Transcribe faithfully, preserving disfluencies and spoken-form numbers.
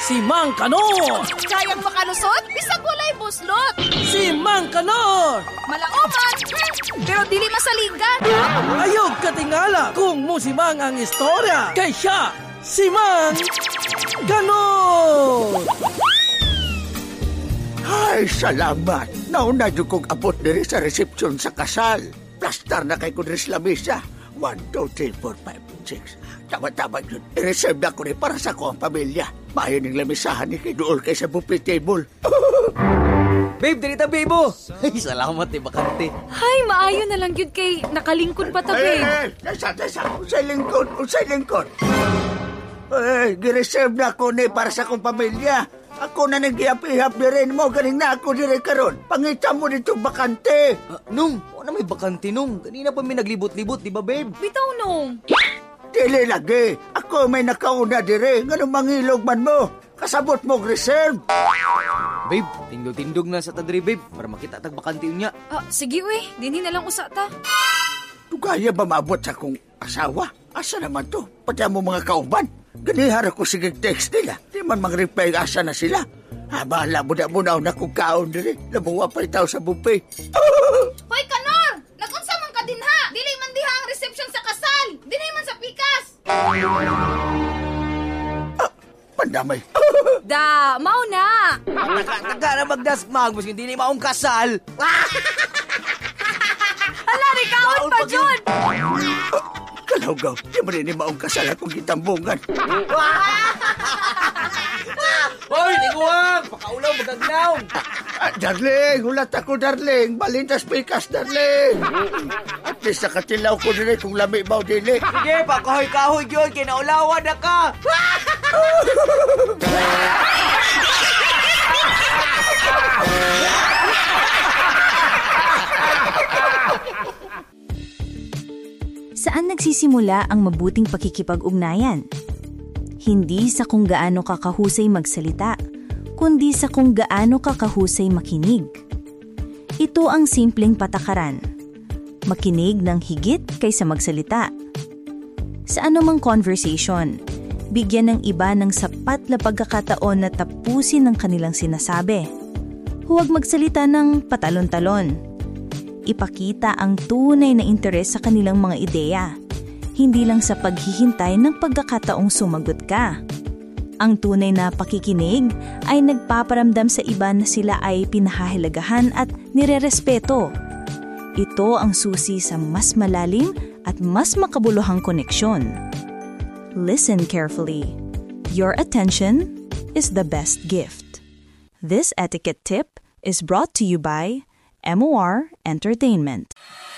Si Mang Kanor! Kayang makalusot, bisag walay buslot. Si Mang Kanor! Malaoman, pero dili masaligan. Ayog katingala kung musimang ang istorya. Kay siya, si Mang Kanor! Ay, salamat. Nauna yung kong abot diri sa resepsyon sa kasal. Plastar na kay kudris lamisa. One, two, three, four, five, six. Tama-tama yun. I-reserve na ko rin para sa ko ang pamilya. Mayo ng lamisahan ni kay dool kay sa buffet table. Babe, dirita babe mo. Ay, salamat eh, bakante. Hay, maayo na lang yun kay nakalingkod pa ta, babe. Eh, nasa, nasa. Usay lingkod, usay lingkod. Eh, gireserve na ko ni para sa kong pamilya. Ako na nag-ihap-ihap di rin mo. Galing na ako di rin karon. Pangita mo dito bakante. Uh, nung, o na may bakante nung. Kanina pa may naglibot-libot, di ba babe? Bitaw nung. Dili lagi. Ako may nakauna di rin. Ganun mangilog man mo. Kasabot mo reserve. Babe, tindog-tindog na sa tadri babe. Para makita tag bakante niya. Ah, sige we. Dini na lang usa ta. Tugaya ba maabot sa kong asawa? Asa naman to? Pati mo mga kauban. Ganihara ko sige text nila. Di man mag-reply asa na sila. Habala mo na muna na kong kaon diri. Labuwa pa itaw sa buffet. Hoy, Kanor! Nagunsa man ka din ha! Dili man diha ang reception sa kasal! Dili man sa pikas! Ah, pandamay. Da, mao na! Taga na magdasmag, mas hindi ni maong kasal. Ala, rikaon pa, Jun! Kalawgaw, di mo rin maong kasal akong kitambungan. Hoy, tiguang! Pakaulaw, magagnaw! Ah, darling, hulat ako, darling. Balintas pikas, darling. At least nakatilaw ko din kung lami ba o dili. Sige, pakahoy-kahoy yun, kinaulawan na ka! Saan nagsisimula ang mabuting pakikipag-ugnayan? Hindi sa kung gaano ka kahusay magsalita, kundi sa kung gaano ka kahusay makinig. Ito ang simpleng patakaran. Makinig ng higit kaysa magsalita. Sa anumang conversation, bigyan ng iba ng sapat na pagkakataon na tapusin ang kanilang sinasabi. Huwag magsalita ng patalon-talon. Ipakita ang tunay na interes sa kanilang mga ideya, hindi lang sa paghihintay ng pagkakataong sumagot ka. Ang tunay na pakikinig ay nagpaparamdam sa iba na sila ay pinahahalagahan at nirerespeto. Ito ang susi sa mas malalim at mas makabuluhang koneksyon. Listen carefully. Your attention is the best gift. This etiquette tip is brought to you by M O R Entertainment.